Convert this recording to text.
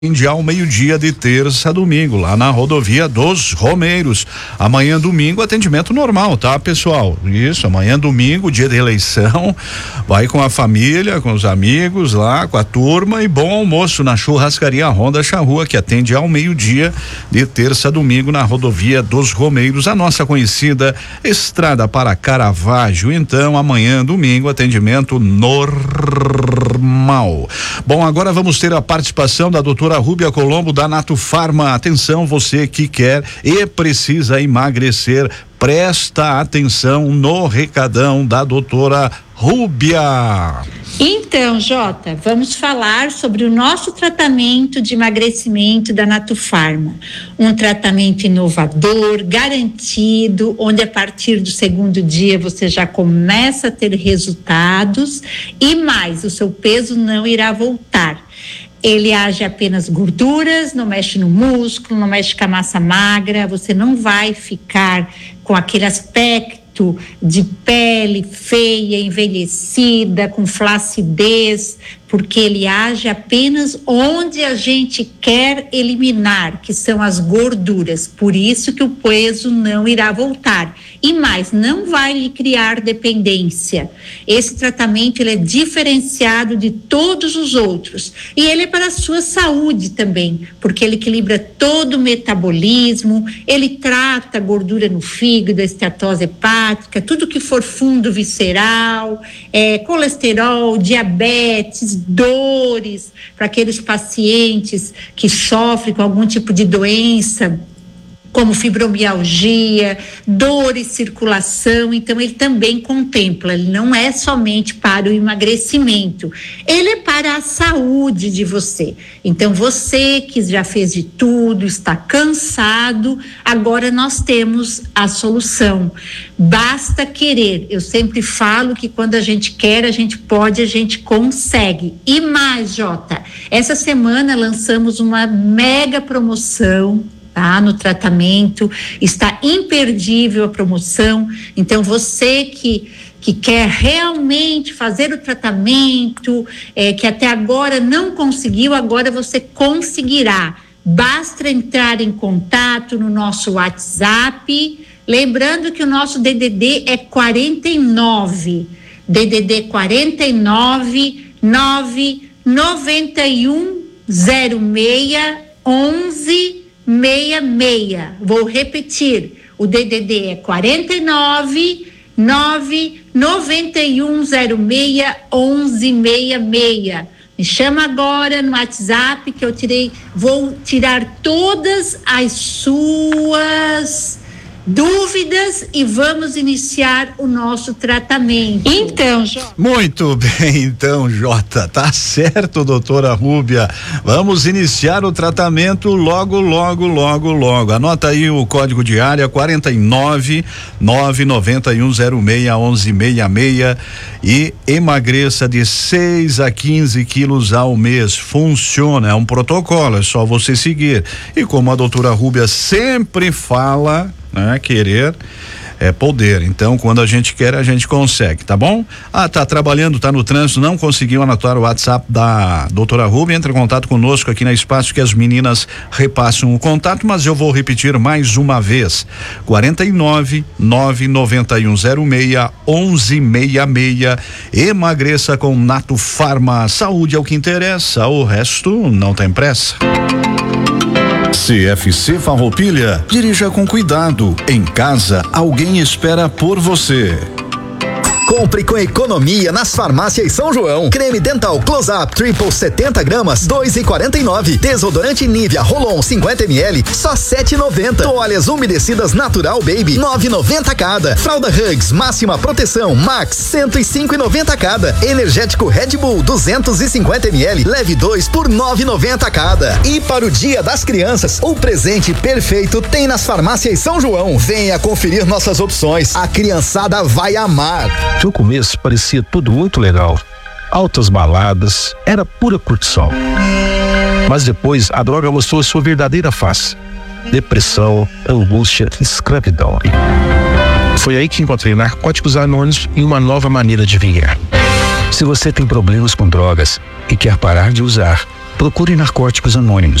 Ao meio-dia de terça a domingo, lá na rodovia dos Romeiros. Amanhã domingo, atendimento normal, tá, pessoal? Isso, amanhã domingo, dia de eleição, vai com a família, com os amigos lá, com a turma, e bom almoço na churrascaria Ronda Charrua, que atende ao meio-dia de terça a domingo na rodovia dos Romeiros, a nossa conhecida estrada para Caravaggio. Então, amanhã domingo, atendimento normal. Bom, agora vamos ter a participação da doutora Rúbia Colombo da Nato Farma. Atenção, você que quer e precisa emagrecer, presta atenção no recadão da doutora Rúbia. Então, Jota, vamos falar sobre o nosso tratamento de emagrecimento da Nato Farma. Um tratamento inovador, garantido, onde a partir do segundo dia você já começa a ter resultados e mais, o seu peso não irá voltar. Ele age apenas gorduras, não mexe no músculo, não mexe com a massa magra, você não vai ficar com aquele aspecto de pele feia, envelhecida, com flacidez, porque ele age apenas onde a gente quer eliminar, que são as gorduras. Por isso que o peso não irá voltar. E mais, não vai lhe criar dependência. Esse tratamento ele é diferenciado de todos os outros. E ele é para a sua saúde também, porque ele equilibra todo o metabolismo, ele trata a gordura no fígado, a esteatose hepática, tudo que for fundo visceral, colesterol, diabetes, dores, para aqueles pacientes que sofrem com algum tipo de doença, como fibromialgia, dor e circulação. Então ele também contempla, ele não é somente para o emagrecimento, ele é para a saúde de você. Então você que já fez de tudo, está cansado, agora nós temos a solução, basta querer. Eu sempre falo que quando a gente quer, a gente pode, a gente consegue. E mais, Jota, essa semana lançamos uma mega promoção, tá? No tratamento, está imperdível a promoção. Então você que quer realmente fazer o tratamento, que até agora não conseguiu, agora você conseguirá. Basta entrar em contato no nosso WhatsApp, lembrando que o nosso DDD é 49, DDD 49 991 06 11 66. Vou repetir, o DDD é 49 991 06 1166. Me chama agora no WhatsApp que vou tirar todas as suas dúvidas e vamos iniciar o nosso tratamento. Então, Jota. Muito bem, então, Jota, tá certo, doutora Rúbia. Vamos iniciar o tratamento logo. Anota aí o código de área 49 991 06 1166 e emagreça de 6 a 15 quilos ao mês. Funciona, é um protocolo, é só você seguir. E como a doutora Rúbia sempre fala, né? Querer é poder. Então, quando a gente quer, a gente consegue, tá bom? Tá trabalhando, tá no trânsito, não conseguiu anotar o WhatsApp da doutora Rúbia, entra em contato conosco aqui na Espaço que as meninas repassam o contato, mas eu vou repetir mais uma vez: 49 991 06 1166. Emagreça com Nato Farma. Saúde é o que interessa, o resto não tem pressa. CFC Farroupilha, dirija com cuidado. Em casa, alguém espera por você. Compre com economia nas farmácias São João. Creme dental Close-Up Triple 70 gramas, 2,49. Desodorante Nivea Rolon 50 ml, só 7,90. Toalhas umedecidas Natural Baby, 9,90 cada. Fralda Hugs máxima proteção Max, 105,90 cada. Energético Red Bull 250 ml, leve 2 por 9,90 cada. E para o Dia das Crianças, o presente perfeito tem nas farmácias São João. Venha conferir nossas opções. A criançada vai amar. No começo parecia tudo muito legal, altas baladas, era pura curtição. Mas depois a droga mostrou sua verdadeira face: depressão, angústia, escravidão. Foi aí que encontrei Narcóticos Anônimos e uma nova maneira de viver. Se você tem problemas com drogas e quer parar de usar, Procure Narcóticos Anônimos.